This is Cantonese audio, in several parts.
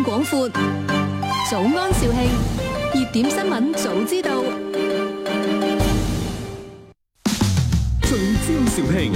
廣闊。早安肇慶，熱點新聞早知道。 聚焦肇慶。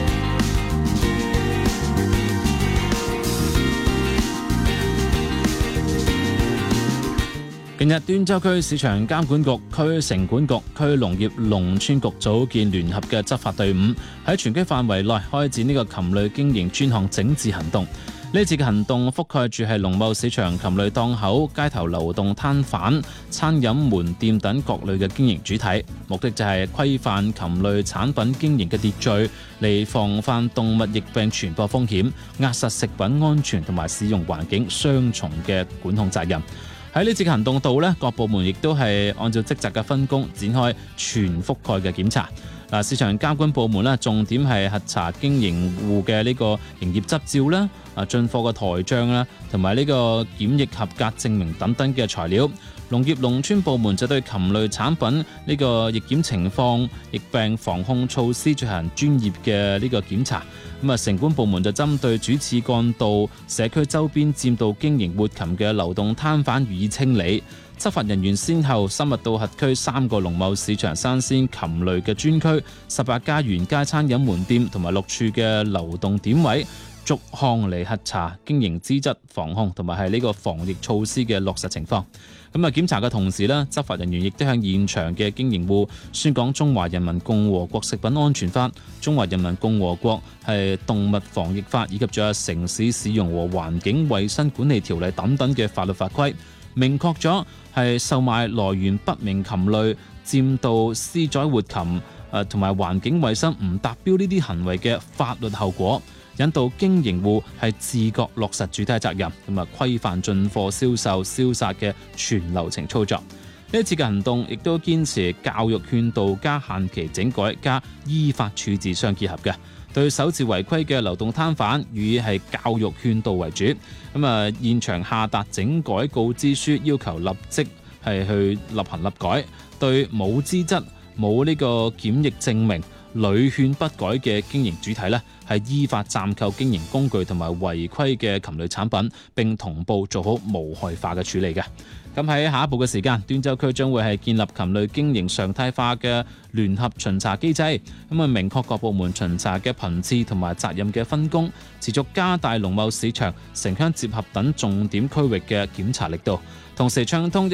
近日，端州區市場監管局、區城管局、區農業農村局組建聯合嘅執法隊伍，喺全區範圍內開展呢個禽類經營專項整治行動。呢次嘅行動覆蓋住係農貿市場、禽類檔口、街頭流動攤販、餐飲門店等各類嘅經營主體，目的就係規範禽類產品經營嘅秩序，嚟防範動物疫病傳播風險，壓實食品安全同埋使用環境雙重嘅管控責任。喺呢次嘅行動度呢，各部門亦都係按照職責嘅分工展開全覆蓋嘅檢查。市場監管部門呢，重點係核查經營戶嘅呢個營業執照啦、進貨嘅台帳啦，同埋呢個檢疫合格證明等等嘅材料。農業農村部門就對禽類產品呢個疫檢情況、疫病防控措施進行專業嘅呢個檢查。城管部門就針對主次幹道、社區周邊佔道經營活禽嘅流動攤販予以清理。執法人員先後深入到轄區3個農貿市場生鮮禽類嘅專區、18家沿街餐飲門店同埋6處嘅流動點位，逐項嚟核查經營資質、防控同埋係呢個防疫措施嘅落實情況。檢查嘅同時呢，執法人員亦都向現場嘅經營戶宣講《中華人民共和國食品安全法》、《中華人民共和國係動物防疫法》以及仲有《城市使用和環境衛生管理條例》等等嘅法律法規，明確咗係售賣來源不明禽類、佔道私宰活禽同埋環境衛生唔達標呢啲行為嘅法律後果，引導經營戶係自覺落實主體責任，規範進貨銷售、銷殺嘅全流程操作。呢一次嘅行動亦都堅持教育勸導加限期整改加依法處置相結合嘅，對首次違規嘅流動攤販予以係教育勸導為主。現場下達整改告知書，要求立即係去立行立改，對冇資質、冇呢個檢疫證明、屢勸不改嘅經營主體呢，係依法暫扣經營工具同埋違規嘅禽類產品，並同步做好無害化嘅處理嘅。咁喺下一步嘅時間，端州區將會係建立禽類經營常態化嘅聯合巡查機制，明確各部門巡查嘅頻次同埋責任嘅分工，持續加大農貿市場、城鄉接合等重點區域嘅檢查力度，同時暢通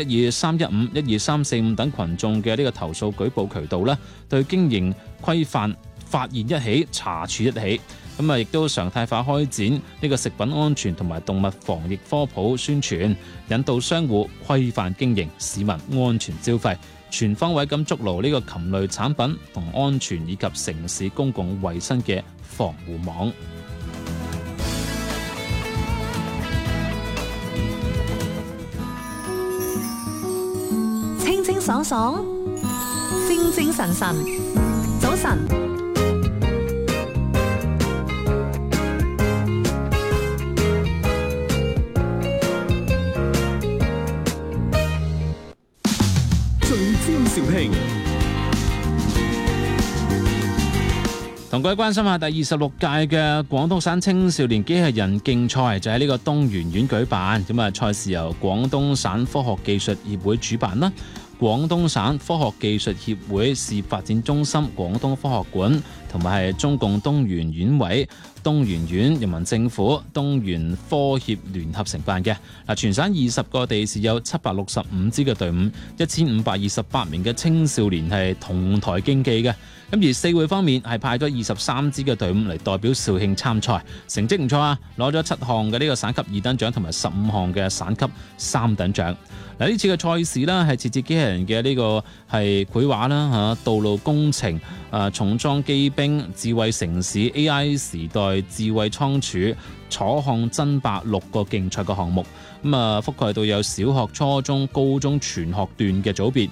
12315、12345等群眾嘅呢個投訴舉報渠道啦，對經營規範發現一起，查處一起。亦都常態化開展呢個食品安全同埋動物防疫科普宣傳，引導商戶規範經營，市民安全消費，全方位咁築牢呢個禽類產品同安全以及城市公共衛生嘅防護網。 清清爽爽，精精神神，早晨。 肇慶同各位關心下第26屆嘅廣東省青少年機器人競賽就喺呢個東園縣舉辦，賽事由廣東省科學技術協會主辦啦。廣東省科學技術協會事業發展中心、廣東科學館同埋係中共東園縣委、東園縣人民政府、東園科協聯合承辦嘅。全省20個地市有765支嘅隊伍，1528名嘅青少年係同台競技嘅。而四會方面係派咗23支嘅隊伍嚟代表肇慶參賽，成績唔錯啊，攞咗7項嘅呢個省級2等獎同埋15項嘅省級3等獎。呢次嘅賽事啦，係設置機器人嘅呢個係繪畫啦、道路工程、重裝機兵、智慧城市、AI 時代、智慧倉儲、楚漢爭霸6個競賽嘅項目。覆蓋到有小學、初中、高中全學段嘅組別，